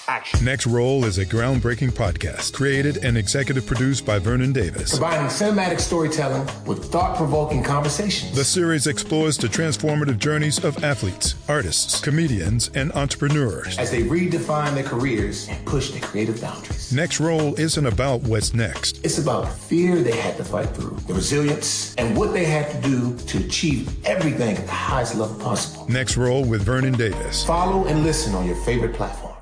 Action. Next Roll is a groundbreaking podcast created and executive produced by Vernon Davis. Combining cinematic storytelling with thought-provoking conversations. The series explores the transformative journeys of athletes, artists, comedians, and entrepreneurs as they redefine their careers and push their creative boundaries. Next Roll isn't about what's next. It's about the fear they had to fight through, the resilience, and what they had to do to achieve everything at the highest level possible. Next Roll with Vernon Davis. Follow and listen on your favorite platform.